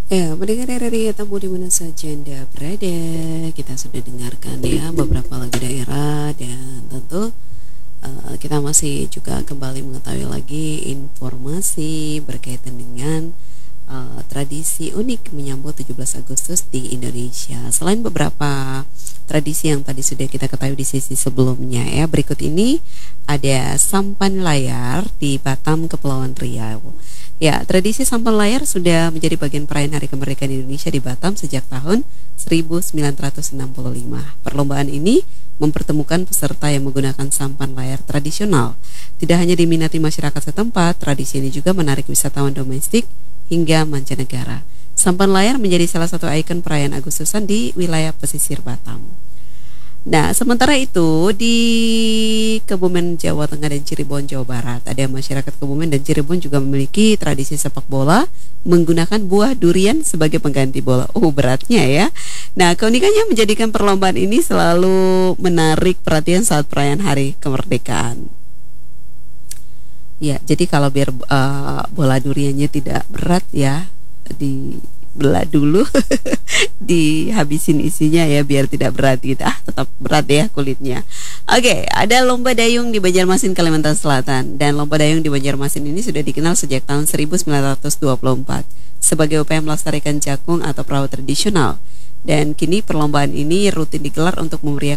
Ya, pendengar RRI Tamu di mana saja Anda berada, kita sudah dengarkan ya beberapa lagu daerah dan tentu kita masih juga kembali mengetahui lagi informasi berkaitan dengan tradisi unik menyambut 17 Agustus di Indonesia. Selain beberapa tradisi yang tadi sudah kita ketahui di sesi sebelumnya ya, berikut ini ada sampan layar di Batam, Kepulauan Riau. Ya, tradisi sampan layar sudah menjadi bagian perayaan Hari Kemerdekaan Indonesia di Batam sejak tahun 1965. Perlombaan ini mempertemukan peserta yang menggunakan sampan layar tradisional. Tidak hanya diminati masyarakat setempat, tradisi ini juga menarik wisatawan domestik hingga mancanegara. Sampan layar menjadi salah satu ikon perayaan Agustusan di wilayah pesisir Batam. Nah, sementara itu di Kebumen, Jawa Tengah dan Cirebon, Jawa Barat, ada masyarakat Kebumen dan Cirebon juga memiliki tradisi sepak bola menggunakan buah durian sebagai pengganti bola. Oh, beratnya ya. Nah, keunikannya menjadikan perlombaan ini selalu menarik perhatian saat perayaan Hari Kemerdekaan. Ya, jadi kalau biar bola duriannya tidak berat ya, dibelah dulu, dihabisin isinya ya biar tidak berat gitu. Ah, tetap berat ya kulitnya. Oke, ada lomba dayung di Banjarmasin, Kalimantan Selatan. Dan lomba dayung di Banjarmasin ini sudah dikenal sejak tahun 1924 sebagai upaya melestarikan jakung atau perahu tradisional. Dan kini perlombaan ini rutin digelar untuk memeriahkan